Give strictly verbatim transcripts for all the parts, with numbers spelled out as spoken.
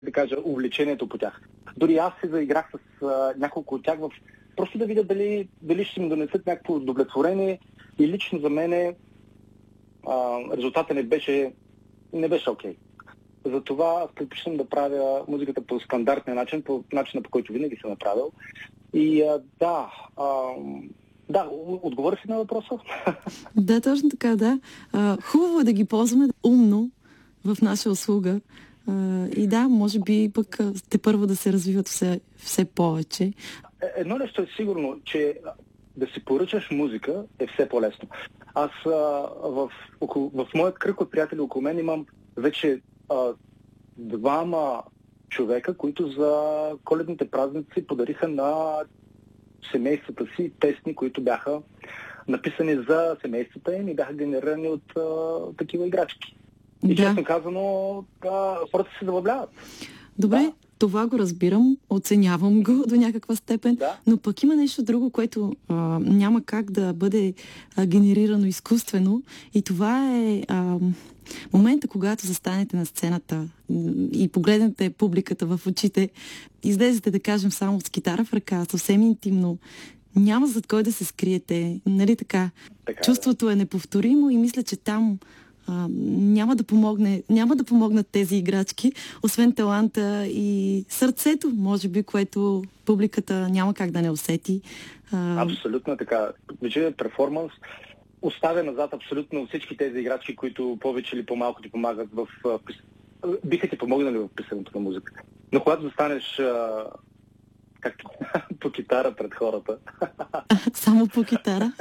да кажа, увлечението по тях. Дори аз се заиграх с а, няколко от тях в просто да видя дали, дали ще ми донесат някакво удовлетворение и лично за мене а, резултатът не беше не беше окей. Затова предпочитам да правя музиката по стандартния начин, по начина, по който винаги съм направил. И а, да, а, да, отговорих ли на въпроса? Да, точно така, да. А, хубаво е да ги ползваме умно в наша услуга. А, и да, може би пък те първо да се развиват все, все повече. Едно нещо е сигурно, че да си поръчаш музика е все по-лесно. Аз а, в, около, в моят кръг от приятели около мен имам вече а, двама човека, които за коледните празници подариха на семействата си песни, които бяха написани за семействата им и бяха генерирани от а, такива играчки. И да. Честно казано, а, хората се забавляват. Добре, да. Това го разбирам, оценявам го до някаква степен, да. но пък има нещо друго, което а, няма как да бъде а, генерирано изкуствено, и това е а, момента, когато застанете на сцената и погледнете публиката в очите, излезете, да кажем, само с китара в ръка, съвсем интимно, няма зад кой да се скриете, нали така? така Чувството да. е неповторимо и мисля, че там а, няма да помогне, няма да помогнат тези играчки, освен таланта и сърцето, може би, което публиката няма как да не усети. А... Абсолютно така. Вече перформанс оставя назад абсолютно всички тези играчки, които повече или по-малко ти помагат в... биха ти помогнали в писането на музика. Но когато застанеш а... както по китара пред хората... Само по китара?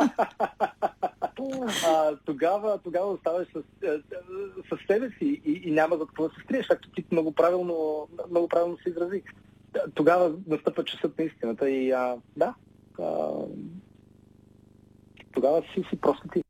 а, тогава, тогава оставаш с, с себе си и, и няма за какво да се скриеш, както ти много правилно, много правилно се изрази. Тогава настъпва часът на истината и а, да, а, тогава си, си просто ти.